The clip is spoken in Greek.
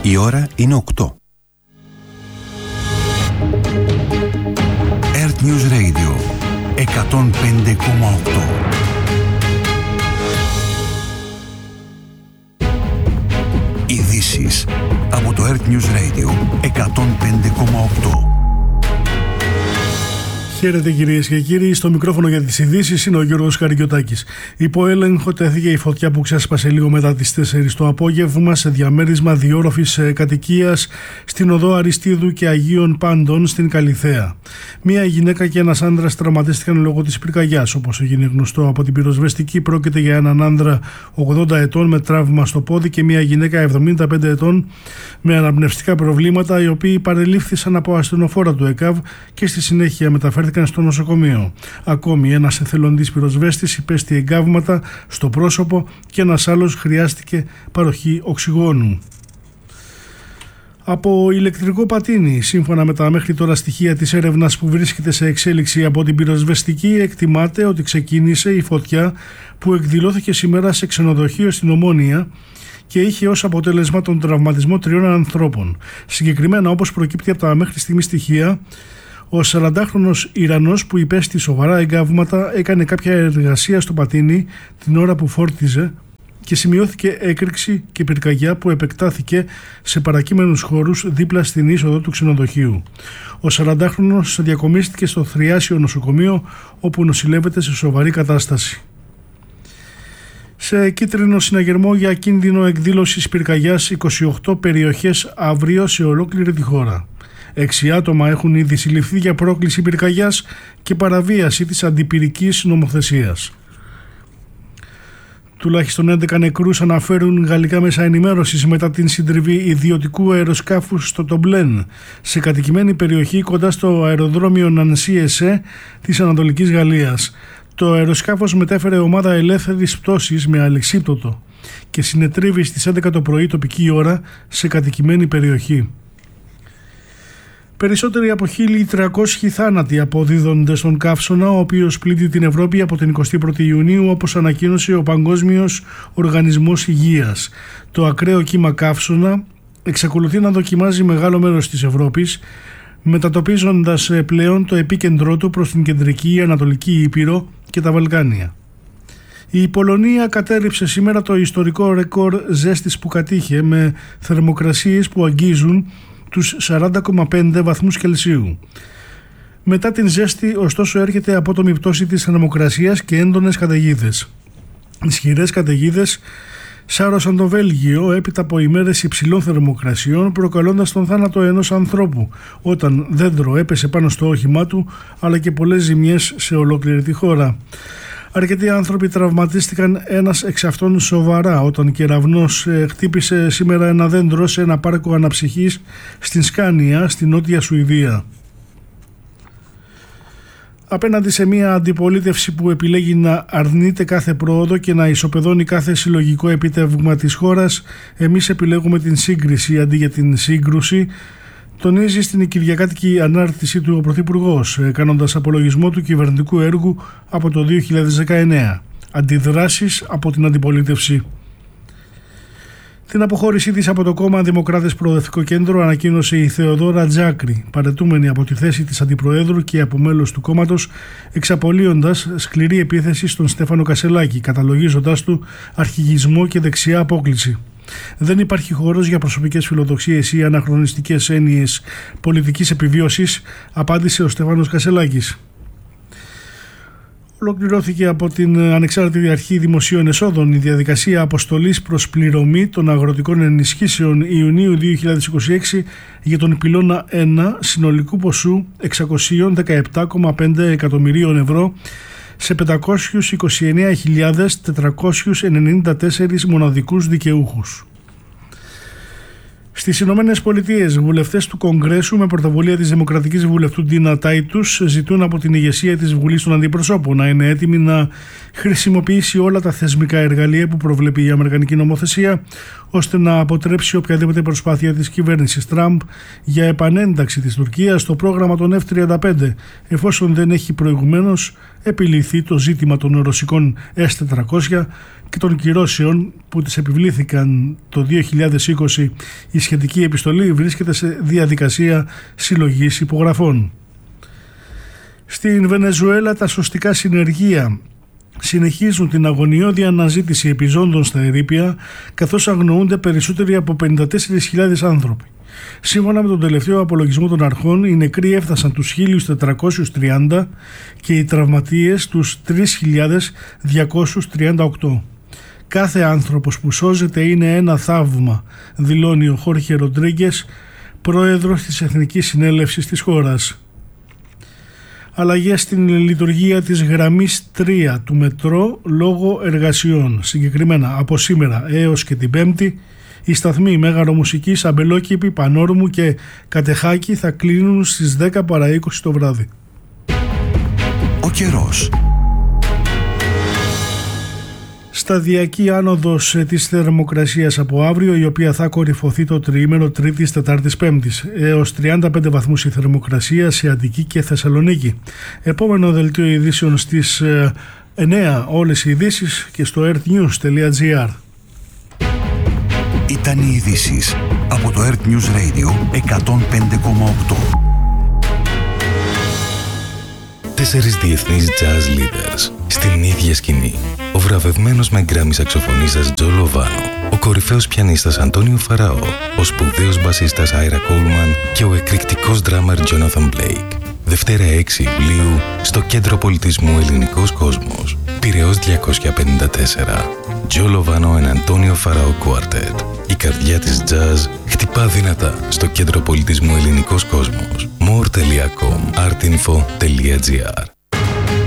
Η ώρα είναι 8. Earth News Radio 105,8. Ειδήσεις από το Earth News Radio 105,8. Χαίρετε κυρίες και κύριοι, στο μικρόφωνο για τις ειδήσεις είναι ο Γιώργος Καρικιωτάκης. Υπό έλεγχο τέθηκε η φωτιά που ξέσπασε λίγο μετά τις 4 το απόγευμα σε διαμέρισμα διόροφης κατοικίας στην οδό Αριστίδου και Αγίων Πάντων στην Καλιθέα. Μία γυναίκα και ένας άνδρας τραυματίστηκαν λόγω της πυρκαγιάς. Όπως έγινε γνωστό από την πυροσβεστική, πρόκειται για έναν άνδρα 80 ετών με τραύμα στο πόδι και μία γυναίκα 75 ετών με αναπνευστικά προβλήματα, οι οποίοι παρελήφθησαν από ασθενοφόρα του ΕΚΑΒ και στη συνέχεια μεταφέρθηκαν στο νοσοκομείο. Ακόμη ένας εθελοντής πυροσβέστης υπέστη εγκάβματα στο πρόσωπο και ένας άλλος χρειάστηκε παροχή οξυγόνου. Από ηλεκτρικό πατίνι, σύμφωνα με τα μέχρι τώρα στοιχεία της έρευνας που βρίσκεται σε εξέλιξη από την πυροσβεστική, εκτιμάται ότι ξεκίνησε η φωτιά που εκδηλώθηκε σήμερα σε ξενοδοχείο στην Ομόνια και είχε ως αποτέλεσμα τον τραυματισμό 3 ανθρώπων. Συγκεκριμένα, όπως προκύπτει από τα μέχρι στιγμή στοιχεία, ο 40χρονος Ιρανός που υπέστη σοβαρά εγκάβματα έκανε κάποια εργασία στο πατίνι την ώρα που φόρτιζε και σημειώθηκε έκρηξη και πυρκαγιά που επεκτάθηκε σε παρακείμενους χώρους δίπλα στην είσοδο του ξενοδοχείου. Ο 40χρονος διακομίστηκε στο Θριάσιο νοσοκομείο, όπου νοσηλεύεται σε σοβαρή κατάσταση. Σε κίτρινο συναγερμό για κίνδυνο εκδήλωσης πυρκαγιάς 28 περιοχές αύριο σε ολόκληρη τη χώρα. 6 άτομα έχουν ήδη συλληφθεί για πρόκληση πυρκαγιάς και παραβίαση της αντιπυρικής νομοθεσίας. Τουλάχιστον 11 νεκρούς αναφέρουν γαλλικά μέσα ενημέρωσης μετά την συντριβή ιδιωτικού αεροσκάφου στο Τομπλέν, σε κατοικημένη περιοχή κοντά στο αεροδρόμιο Νανσί-Εσέ της Ανατολικής Γαλλίας. Το αεροσκάφος μετέφερε ομάδα ελεύθερης πτώσης με αλεξίπτωτο και συνετρίβη στις 11 το πρωί τοπική ώρα σε κατοικημένη περιοχή. Περισσότεροι από 1.300 θάνατοι αποδίδονται στον καύσωνα, ο οποίος πλήττει την Ευρώπη από την 21η Ιουνίου, όπως ανακοίνωσε ο Παγκόσμιος Οργανισμός Υγείας. Το ακραίο κύμα καύσωνα εξακολουθεί να δοκιμάζει μεγάλο μέρος της Ευρώπης, μετατοπίζοντας πλέον το επίκεντρό του προς την κεντρική Ανατολική Ήπειρο και τα Βαλκάνια. Η Πολωνία κατέρριψε σήμερα το ιστορικό ρεκόρ ζέστης που κατήχε, με θερμοκρασίες που αγγίζουν τους 40,5 βαθμούς Κελσίου. Μετά την ζέστη, ωστόσο, έρχεται απότομη πτώση της θερμοκρασίας και έντονες καταιγίδες. Ισχυρές καταιγίδες σάρωσαν το Βέλγιο έπειτα από ημέρες υψηλών θερμοκρασιών, προκαλώντας τον θάνατο ενός ανθρώπου όταν δέντρο έπεσε πάνω στο όχημά του, αλλά και πολλές ζημιές σε ολόκληρη τη χώρα. Αρκετοί άνθρωποι τραυματίστηκαν, ένας εξ αυτών σοβαρά, όταν κεραυνός χτύπησε σήμερα ένα δέντρο σε ένα πάρκο αναψυχής στην Σκάνια, στη Νότια Σουηδία. Απέναντι σε μια αντιπολίτευση που επιλέγει να αρνείται κάθε πρόοδο και να ισοπεδώνει κάθε συλλογικό επίτευγμα της χώρας, εμείς επιλέγουμε την σύγκριση αντί για την σύγκρουση, τονίζει στην κυριακάτικη ανάρτησή του ο Πρωθυπουργός, κάνοντας απολογισμό του κυβερνητικού έργου από το 2019. Αντιδράσεις από την αντιπολίτευση. Την αποχώρησή της από το κόμμα Δημοκράτες Προοδευτικό Κέντρο ανακοίνωσε η Θεοδόρα Τζάκρη, παραιτούμενη από τη θέση της Αντιπροέδρου και από μέλος του κόμματος, εξαπολύοντας σκληρή επίθεση στον Στέφανο Κασελάκη, καταλογίζοντας του αρχηγισμό και δεξιά απόκλιση. Δεν υπάρχει χώρος για προσωπικές φιλοδοξίες ή αναχρονιστικές έννοιες πολιτικής επιβίωσης, απάντησε ο Στέφανος Κασελάκης. Ολοκληρώθηκε από την Ανεξάρτητη Αρχή Δημοσίων Εσόδων η διαδικασία αποστολής προς πληρωμή των αγροτικών ενισχύσεων Ιουνίου 2026 για τον πυλώνα 1 συνολικού ποσού 617,5 εκατομμυρίων ευρώ σε 529.494 μοναδικούς δικαιούχους. Στις Ηνωμένες Πολιτείες, βουλευτές του Κογκρέσου με πρωτοβουλία της Δημοκρατικής Βουλευτού Ντίνα Τάιτους ζητούν από την ηγεσία της Βουλής των Αντιπροσώπων να είναι έτοιμη να χρησιμοποιήσει όλα τα θεσμικά εργαλεία που προβλέπει η Αμερικανική νομοθεσία, ώστε να αποτρέψει οποιαδήποτε προσπάθεια της κυβέρνησης Τραμπ για επανένταξη της Τουρκίας στο πρόγραμμα των F-35, εφόσον δεν έχει προηγουμένως επιληθεί το ζήτημα των ρωσικών S-400 και των κυρώσεων που τις επιβλήθηκαν το 2020 οι σχετική επιστολή βρίσκεται σε διαδικασία συλλογής υπογραφών. Στην Βενεζουέλα τα σωστικά συνεργεία συνεχίζουν την αγωνιώδη αναζήτηση επιζώντων στα ερείπια, καθώς αγνοούνται περισσότεροι από 54.000 άνθρωποι. Σύμφωνα με τον τελευταίο απολογισμό των αρχών, οι νεκροί έφτασαν τους 1.430 και οι τραυματίες τους 3.238. Κάθε άνθρωπος που σώζεται είναι ένα θαύμα, δηλώνει ο Χόρχε Ροντρίγκες, πρόεδρος της Εθνικής Συνέλευσης της χώρας. Αλλαγές στην λειτουργία της γραμμής 3 του μετρό λόγω εργασιών. Συγκεκριμένα από σήμερα έως και την Πέμπτη, οι σταθμοί Μέγαρο Μουσικής, Αμπελόκηπη, Πανόρμου και Κατεχάκη θα κλείνουν στις 10 παρά 20 το βράδυ. Ο καιρός. Σταδιακή άνοδος της θερμοκρασίας από αύριο, η οποία θα κορυφωθεί το τριήμερο Τρίτης, Τετάρτης, Πέμπτης. Έως 35 βαθμούς η θερμοκρασία σε Αττική και Θεσσαλονίκη. Επόμενο δελτίο ειδήσεων στις 9 όλες οι ειδήσεις και στο earthnews.gr. Ήταν οι ειδήσεις από το Earth News Radio 105,8. 4 διεθνείς jazz leaders στην ίδια σκηνή. Ο βραβευμένος με γκράμι σαξοφωνίστας Τζο Λοβάνο, ο κορυφαίος πιανίστας Αντώνιο Φαραώ, ο σπουδαίος μπασίστας Άιρα Κόλμαν και ο εκρηκτικός ντράμερ Τζόναθαν Μπλέικ. Δευτέρα 6 Ιουλίου στο Κέντρο Πολιτισμού Ελληνικός Κόσμος, Πειραιώς 254. Τζο Λοβάνο and Αντώνιο Φαραώ Quartet. Η καρδιά της jazz χτυπά δυνατά στο Κέντρο Πολιτισμού Ελληνικός Κόσμος. more.com artinfo.gr